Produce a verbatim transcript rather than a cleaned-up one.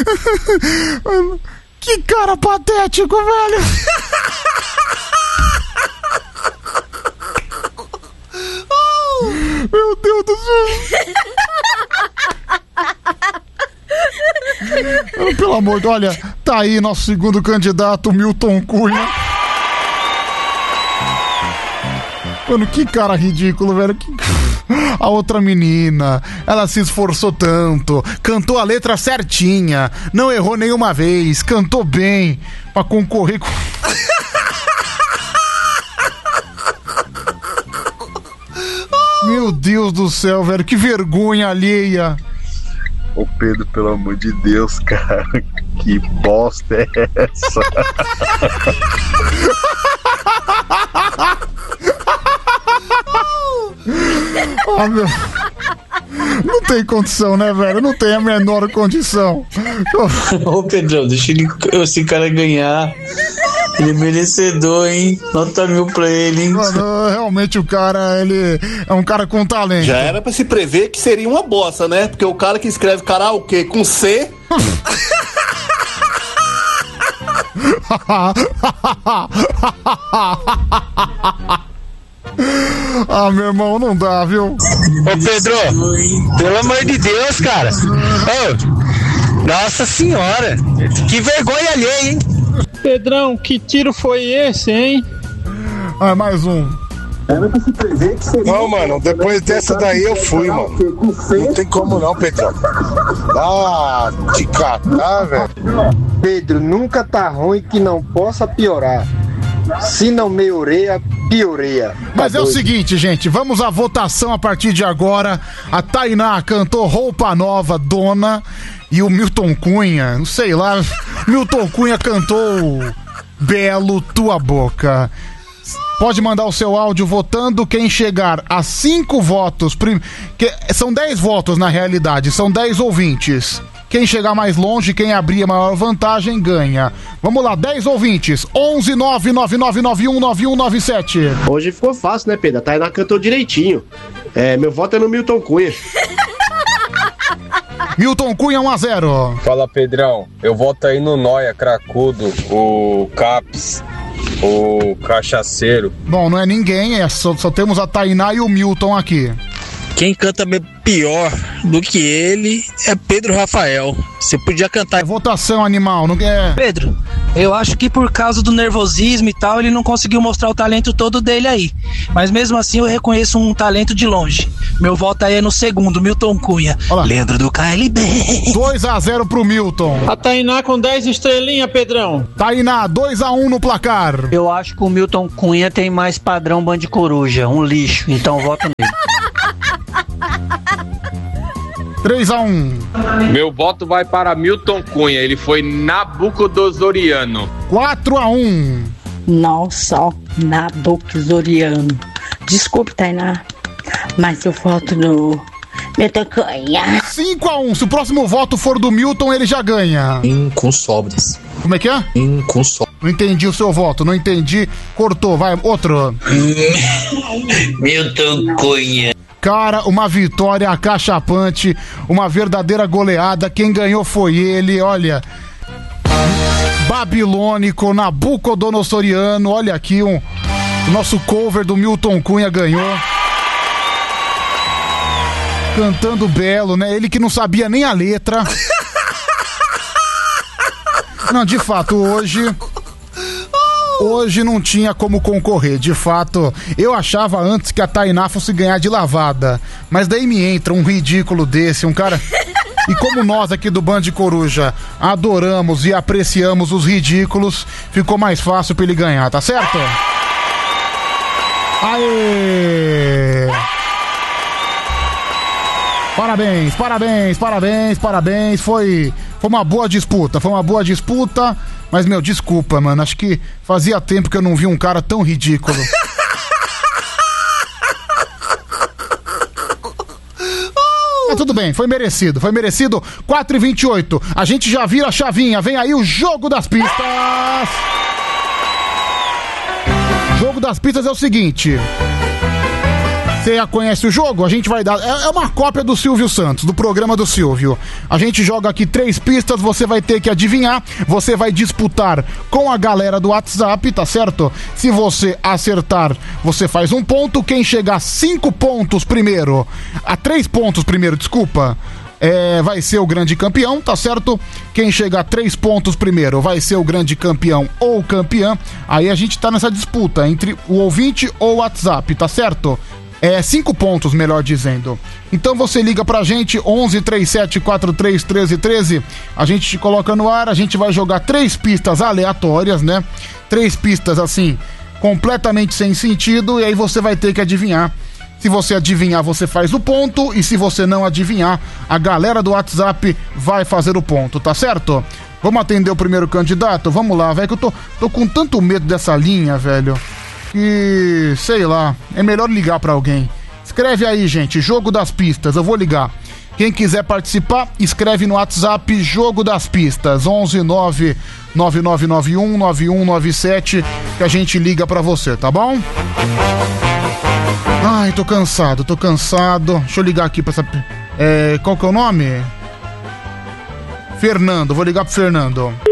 Mano, que cara patético, velho. Meu Deus do céu. Pelo amor de Deus, olha, tá aí nosso segundo candidato, Milton Cunha. Mano, que cara ridículo, velho. Que... A outra menina, ela se esforçou tanto, cantou a letra certinha, não errou nenhuma vez, cantou bem pra concorrer com... Meu Deus do céu, velho, que vergonha alheia. Ô Pedro, pelo amor de Deus, cara, que bosta é essa? Ah, meu... Não tem condição, né, velho? Não tem a menor condição. Ô Pedrão, deixa ele, esse cara ganhar. Ele é merecedor, hein? Nota mil pra ele, hein? Mano, realmente o cara, ele é um cara com talento. Já era pra se prever que seria uma bosta, né? Porque o cara que escreve karaokê com C... Ah, meu irmão, não dá, viu? Ô Pedro, pelo amor de Deus, cara. Ô, nossa senhora, que vergonha alheia, hein? Pedrão, que tiro foi esse, hein? Ah, mais um. Não, mano, depois dessa daí eu fui, mano. Não tem como não, Pedrão. Ah, te catar, velho. Pedro, nunca tá ruim que não possa piorar. Se não melhoreia, pioreia. Mas é o seguinte, gente, vamos à votação a partir de agora. A Tainá cantou Roupa Nova, Dona, e o Milton Cunha, não sei lá, Milton Cunha cantou Belo, Tua Boca. Pode mandar o seu áudio votando. Quem chegar a cinco votos, prim... que... são dez votos na realidade, são dez ouvintes. Quem chegar mais longe, quem abrir a maior vantagem, ganha. Vamos lá, dez ouvintes. onze nove nove nove nove um nove um nove sete. Hoje ficou fácil, né, Pedro? A Tainá cantou direitinho. É, meu voto é no Milton Cunha. Milton Cunha um a zero. Fala, Pedrão. Eu voto aí no Noia, Cracudo, o Caps, o Cachaceiro. Bom, não é ninguém, é só, só temos a Tainá e o Milton aqui. Quem canta pior do que ele é Pedro Rafael. Você podia cantar. É votação, animal, não é? Pedro, eu acho que por causa do nervosismo e tal, ele não conseguiu mostrar o talento todo dele aí. Mas mesmo assim eu reconheço um talento de longe. Meu voto aí é no segundo, Milton Cunha. Leandro do K L B. dois a zero pro Milton. A Tainá com dez estrelinhas, Pedrão. Tainá, dois a um no placar. Eu acho que o Milton Cunha tem mais padrão Band Coruja, um lixo, então voto nele. três a um. Meu voto vai para Milton Cunha, ele foi Nabucodonosoriano. quatro a um. Nossa, ó, Nabucodonosoriano. Desculpe, Tainá, mas eu voto no Milton Cunha. cinco a um. Se o próximo voto for do Milton, ele já ganha. Inconsobres. Como é que é? Inconsobres. Não entendi o seu voto, não entendi. Cortou, vai, outro. Milton Cunha. Cara, uma vitória acachapante, uma verdadeira goleada. Quem ganhou foi ele, olha. Babilônico, Nabucodonosoriano. Olha aqui, um, o nosso cover do Milton Cunha ganhou. Cantando belo, né? Ele que não sabia nem a letra. Não, de fato, hoje... Hoje não tinha como concorrer, de fato. Eu achava antes que a Tainá fosse ganhar de lavada, mas daí me entra um ridículo desse, um cara... E como nós aqui do Band Coruja adoramos e apreciamos os ridículos, ficou mais fácil pra ele ganhar, tá certo? Aê! Parabéns, parabéns, parabéns, parabéns. Foi, foi uma boa disputa, foi uma boa disputa. Mas, meu, desculpa, mano. Acho que fazia tempo que eu não vi um cara tão ridículo. Mas tudo bem, foi merecido, foi merecido. quatro e vinte e oito. A gente já vira a chavinha. Vem aí o Jogo das Pistas. Jogo das Pistas é o seguinte. Você já conhece o jogo? A gente vai dar... É uma cópia do Silvio Santos, do programa do Silvio. A gente joga aqui três pistas, você vai ter que adivinhar, você vai disputar com a galera do WhatsApp, tá certo? Se você acertar, você faz um ponto. Quem chegar a cinco pontos primeiro, a três pontos primeiro, desculpa, é, vai ser o grande campeão, tá certo? Quem chegar a três pontos primeiro vai ser o grande campeão ou campeã. Aí a gente tá nessa disputa entre o ouvinte ou o WhatsApp, tá certo? É, cinco pontos, melhor dizendo. Então você liga pra gente, onze, trinta e sete, quarenta e três, treze, treze. A gente te coloca no ar, a gente vai jogar três pistas aleatórias, né? Três pistas, assim, completamente sem sentido. E aí você vai ter que adivinhar. Se você adivinhar, você faz o ponto. E se você não adivinhar, a galera do WhatsApp vai fazer o ponto, tá certo? Vamos atender o primeiro candidato? Vamos lá, velho, que eu tô, tô com tanto medo dessa linha, velho, que, sei lá, é melhor ligar pra alguém. Escreve aí, gente, Jogo das Pistas, eu vou ligar. Quem quiser participar, escreve no WhatsApp Jogo das Pistas, onze nove nove nove nove um nove um nove sete, que a gente liga pra você, tá bom? Ai, tô cansado, tô cansado. Deixa eu ligar aqui pra essa... É, qual que é o nome? Fernando, vou ligar pro Fernando.